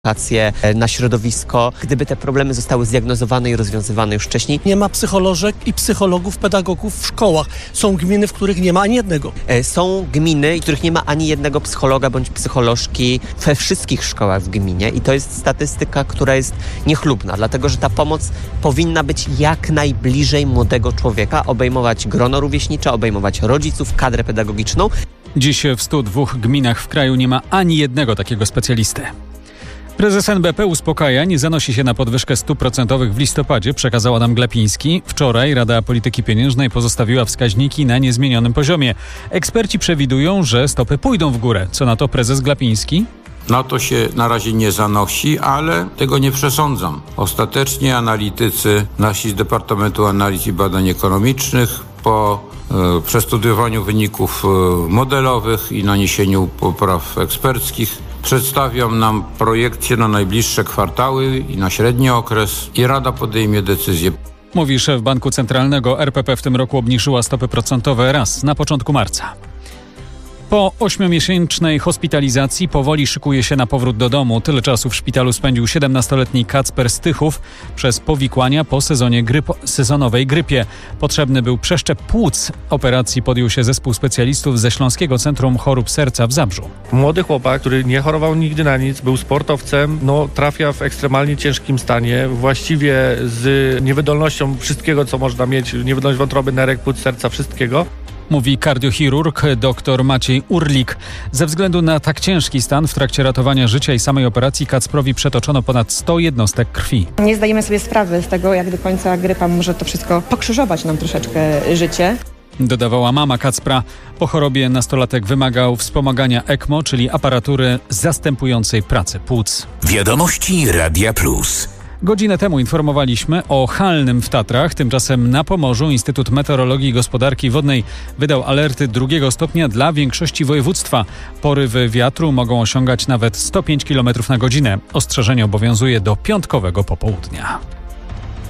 na środowisko, gdyby te problemy zostały zdiagnozowane i rozwiązywane już wcześniej. Nie ma psycholożek i psychologów, pedagogów w szkołach. Są gminy, w których nie ma ani jednego. Są gminy, w których nie ma ani jednego psychologa bądź psycholożki we wszystkich szkołach w gminie i to jest statystyka, która jest niechlubna, dlatego że ta pomoc powinna być jak najbliżej młodego człowieka, obejmować grono rówieśnicze, obejmować rodziców, kadrę pedagogiczną. Dziś w 102 gminach w kraju nie ma ani jednego takiego specjalisty. Prezes NBP uspokaja, nie zanosi się na podwyżkę stóp procentowych w listopadzie, przekazał Adam Glapiński. Wczoraj Rada Polityki Pieniężnej pozostawiła wskaźniki na niezmienionym poziomie. Eksperci przewidują, że stopy pójdą w górę. Co na to prezes Glapiński? Na to się na razie nie zanosi, ale tego nie przesądzam. Ostatecznie analitycy, nasi z Departamentu Analiz i Badań Ekonomicznych po przestudiowaniu wyników modelowych i naniesieniu popraw eksperckich przedstawią nam projekcje na najbliższe kwartały i na średni okres i Rada podejmie decyzję. Mówi szef Banku Centralnego. RPP w tym roku obniżyła stopy procentowe raz na początku marca. Po 8-miesięcznej hospitalizacji powoli szykuje się na powrót do domu. Tyle czasu w szpitalu spędził 17-letni Kacper Stychów przez powikłania po sezonowej grypie. Potrzebny był przeszczep płuc. Operacji podjął się zespół specjalistów ze Śląskiego Centrum Chorób Serca w Zabrzu. Młody chłopak, który nie chorował nigdy na nic, był sportowcem, trafia w ekstremalnie ciężkim stanie, właściwie z niewydolnością wszystkiego, co można mieć, niewydolność wątroby, nerek, płuc, serca, wszystkiego. Mówi kardiochirurg dr Maciej Urlik. Ze względu na tak ciężki stan w trakcie ratowania życia i samej operacji Kacprowi przetoczono ponad 100 jednostek krwi. Nie zdajemy sobie sprawy z tego, jak do końca grypa może to wszystko pokrzyżować nam troszeczkę życie. Dodawała mama Kacpra. Po chorobie nastolatek wymagał wspomagania ECMO, czyli aparatury zastępującej pracę płuc. Wiadomości Radia Plus. Godzinę temu informowaliśmy o halnym w Tatrach. Tymczasem na Pomorzu Instytut Meteorologii i Gospodarki Wodnej wydał alerty 2 stopnia dla większości województwa. Porywy wiatru mogą osiągać nawet 105 km na godzinę. Ostrzeżenie obowiązuje do piątkowego popołudnia.